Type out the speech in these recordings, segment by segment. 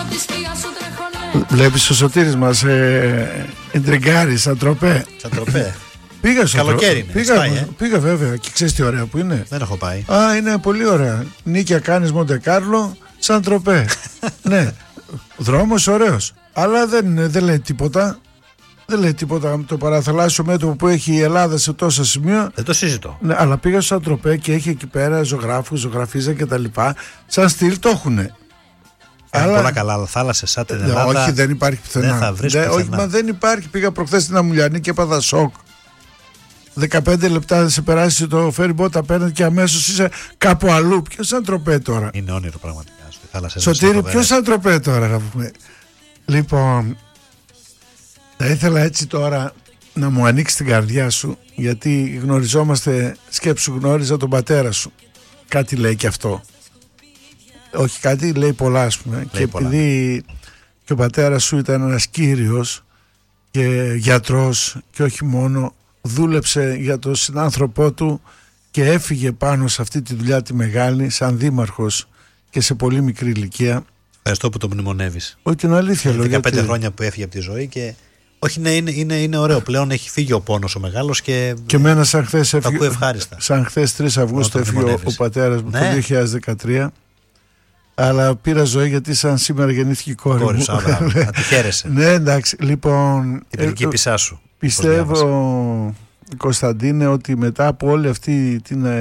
Βλέπεις ο Σωτήρης μας εντριγκάρει σαν τροπέ. Σαν τροπέ. Πήγα στο καλοκαίρι είναι. Πήγα βέβαια και ξέρεις τι ωραία που είναι. Δεν έχω πάει. Α, είναι πολύ ωραία. Νίκια κάνεις Μοντεκάρλο σαν τροπέ. Ναι, δρόμος ωραίος. Αλλά δεν λέει τίποτα. Δεν λέει τίποτα το παραθαλάσσιο μέτωπο που έχει η Ελλάδα σε τόσα σημεία. Δεν το συζητώ. Ναι, αλλά πήγα στο Σαντροπέ και έχει εκεί πέρα ζωγράφους, ζωγραφίζα και τα λοιπά. Σαν στυλ το έχουνε. Πολλά καλά, αλλά θάλασσες σαν την Ελλάδα. Όχι, δεν υπάρχει πουθενά. Δεν θα βρεις πουθενά. Όχι, μα δεν υπάρχει. Πήγα προχθές στην Αμουλιανή και έπαθα σοκ. 15 λεπτά σε περάσει το ferry boat απέναντι και αμέσως είσαι κάπου αλλού. Ποιος Σαντροπέ τώρα. Είναι όνειρο πραγματικά. Σωτήρη, ποιος Σαντροπέ τώρα να πούμε. Λοιπόν, θα ήθελα έτσι τώρα να μου ανοίξει την καρδιά σου, γιατί γνωριζόμαστε, σκέψου γνώριζα τον πατέρα σου. Κάτι λέει και αυτό. Όχι κάτι, λέει πολλά ας πούμε. Λέει και πολλά. Επειδή και ο πατέρας σου ήταν ένας κύριος και γιατρός και όχι μόνο, δούλεψε για τον συνάνθρωπό του και έφυγε πάνω σε αυτή τη δουλειά τη μεγάλη σαν δήμαρχος και σε πολύ μικρή ηλικία. Ευχαριστώ που το μνημονεύεις. Όχι, την αλήθεια λέω. 15 χρόνια που έφυγε από τη ζωή και όχι, ναι, είναι ωραίο πλέον. Έχει φύγει ο πόνος ο μεγάλος και εμένα σαν χθες έφυγε. Τα ακούω ευχάριστα. Σαν χθες 3 Αυγούστου έφυγε ο πατέρας μου, ναι, το 2013. Αλλά πήρα ζωή γιατί σαν σήμερα γεννήθηκε η κόρη μου. Να τη χαίρεσαι. Ναι, εντάξει. Λοιπόν, την παιδική πισά σου. Πιστεύω, Κωνσταντίνε, ότι μετά από όλη αυτή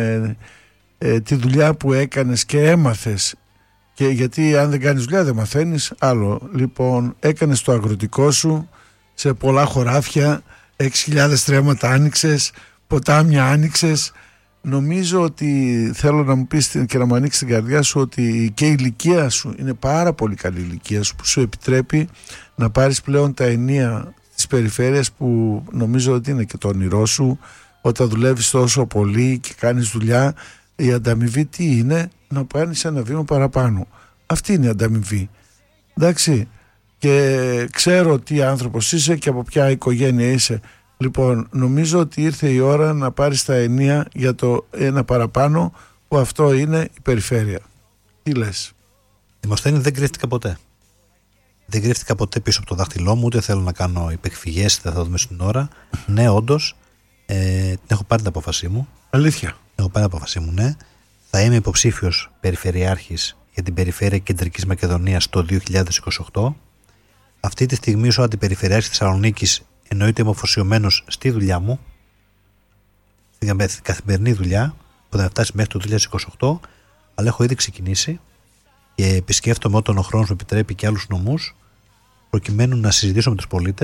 τη δουλειά που έκανες και έμαθες, και γιατί αν δεν κάνεις δουλειά δεν μαθαίνεις άλλο. Λοιπόν, έκανες το αγροτικό σου σε πολλά χωράφια, 6.000 στρέμματα άνοιξες, ποτάμια άνοιξες. Νομίζω ότι θέλω να μου πεις και να μου ανοίξει την καρδιά σου ότι και η ηλικία σου είναι πάρα πολύ καλή ηλικία σου, που σου επιτρέπει να πάρεις πλέον τα ενία της περιφέρειας, που νομίζω ότι είναι και το όνειρό σου. Όταν δουλεύεις τόσο πολύ και κάνεις δουλειά, η ανταμοιβή τι είναι? Να πάρεις ένα βήμα παραπάνω. Αυτή είναι η ανταμοιβή. Εντάξει. Και ξέρω τι άνθρωπος είσαι και από ποια οικογένεια είσαι. Λοιπόν, νομίζω ότι ήρθε η ώρα να πάρεις τα ενία για το ένα παραπάνω, που αυτό είναι η περιφέρεια. Τι λες? Δημοσθένη, δεν κρύφτηκα ποτέ. Δεν κρύφτηκα ποτέ πίσω από το δάχτυλό μου, ούτε θέλω να κάνω υπεκφυγές, δεν θα δούμε στην ώρα. Ναι, όντως, έχω πάρει την απόφασή μου. Αλήθεια? Έχω πάρει την απόφασή μου, ναι. Θα είμαι υποψήφιος περιφερειάρχης για την περιφέρεια Κεντρικής Μακεδονίας το 2028. Αυτή τη στιγμή ως αντιπεριφερειάρχης Θεσσαλονίκης εννοείται είμαι αφοσιωμένος στη δουλειά μου, στην καθημερινή δουλειά που θα φτάσει μέχρι το 2028, αλλά έχω ήδη ξεκινήσει και επισκέφτομαι όταν ο χρόνος μου επιτρέπει και άλλους νομούς, προκειμένου να συζητήσω με τους πολίτες